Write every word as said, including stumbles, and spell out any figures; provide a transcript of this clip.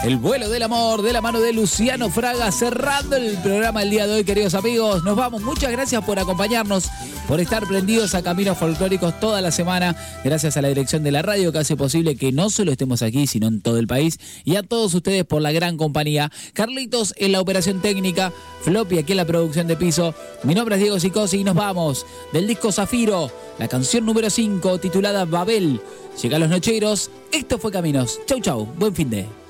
El vuelo del amor de la mano de Luciano Fraga, cerrando el programa el día de hoy, queridos amigos. Nos vamos. Muchas gracias por acompañarnos, por estar prendidos a Caminos Folclóricos toda la semana. Gracias a la dirección de la radio que hace posible que no solo estemos aquí, sino en todo el país. Y a todos ustedes por la gran compañía. Carlitos en la operación técnica, Floppy aquí en la producción de piso. Mi nombre es Diego Sicosi y nos vamos del disco Zafiro, la canción número cinco titulada Babel. Llega a los nocheros. Esto fue Caminos. Chau, chau. Buen fin de...